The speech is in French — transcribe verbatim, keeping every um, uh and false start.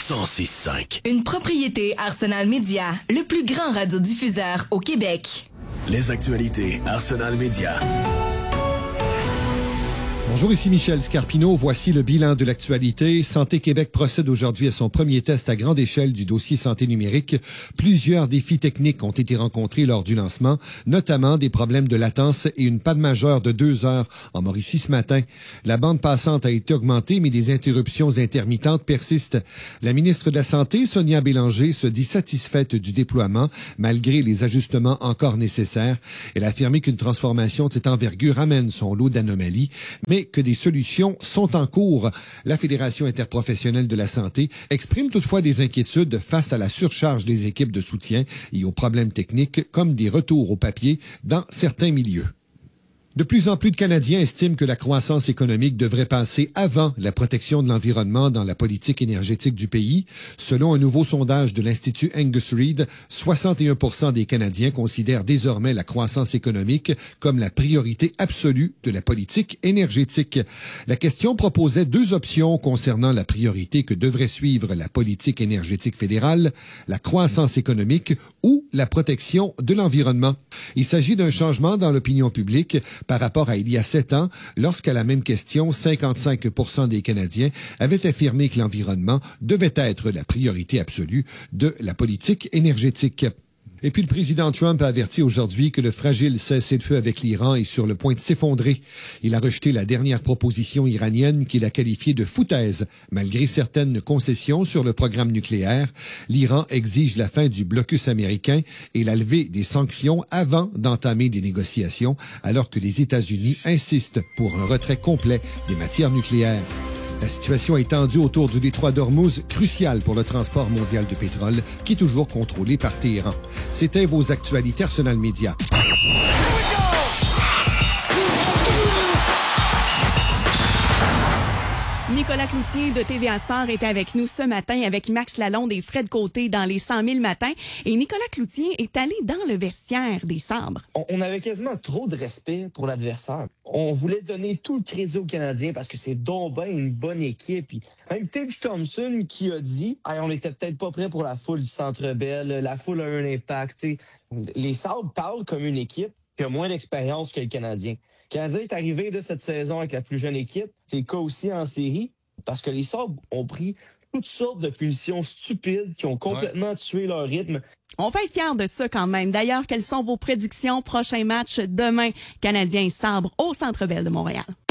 cent six cinq. Une propriété Arsenal Media, le plus grand radiodiffuseur au Québec. Les actualités Arsenal Media. Bonjour, ici Michel Scarpino. Voici le bilan de l'actualité. Santé Québec procède aujourd'hui à son premier test à grande échelle du dossier santé numérique. Plusieurs défis techniques ont été rencontrés lors du lancement, notamment des problèmes de latence et une panne majeure de deux heures en Mauricie ce matin. La bande passante a été augmentée, mais des interruptions intermittentes persistent. La ministre de la Santé, Sonia Bélanger, se dit satisfaite du déploiement, malgré les ajustements encore nécessaires. Elle a affirmé qu'une transformation de cette envergure amène son lot d'anomalies, mais que des solutions sont en cours. La Fédération interprofessionnelle de la santé exprime toutefois des inquiétudes face à la surcharge des équipes de soutien et aux problèmes techniques comme des retours au papier dans certains milieux. De plus en plus de Canadiens estiment que la croissance économique devrait passer avant la protection de l'environnement dans la politique énergétique du pays. Selon un nouveau sondage de l'Institut Angus Reid, soixante et un pour cent des Canadiens considèrent désormais la croissance économique comme la priorité absolue de la politique énergétique. La question proposait deux options concernant la priorité que devrait suivre la politique énergétique fédérale, la croissance économique ou la protection de l'environnement. Il s'agit d'un changement dans l'opinion publique par rapport à il y a sept ans, lorsqu'à la même question, cinquante-cinq pour cent des Canadiens avaient affirmé que l'environnement devait être la priorité absolue de la politique énergétique. Et puis le président Trump a averti aujourd'hui que le fragile cessez-le-feu avec l'Iran est sur le point de s'effondrer. Il a rejeté la dernière proposition iranienne qu'il a qualifiée de foutaise. Malgré certaines concessions sur le programme nucléaire, l'Iran exige la fin du blocus américain et la levée des sanctions avant d'entamer des négociations, alors que les États-Unis insistent pour un retrait complet des matières nucléaires. La situation est tendue autour du détroit d'Ormuz, crucial pour le transport mondial de pétrole, qui est toujours contrôlé par Téhéran. C'était vos actualités Arsenal Media. Nicolas Cloutier de T V A Sport était avec nous ce matin avec Max Lalonde et Fred Côté dans les cent mille matins. Et Nicolas Cloutier est allé dans le vestiaire des Sabres. On, on avait quasiment trop de respect pour l'adversaire. On voulait donner tout le crédit aux Canadiens parce que c'est donc ben une bonne équipe. Puis même Tage Thompson qui a dit hey, on était peut-être pas prêt pour la foule du Centre Bell. La foule a un impact. T'sais. Les Sabres parlent comme une équipe qui a moins d'expérience que le Canadien. Le Canadien est arrivé là, cette saison avec la plus jeune équipe. C'est le cas aussi en série. Parce que les Sabres ont pris toutes sortes de punitions stupides qui ont complètement ouais. tué leur rythme. On peut être fiers de ça quand même. D'ailleurs, quelles sont vos prédictions? Prochain match demain, Canadiens Sabres au Centre Bell de Montréal.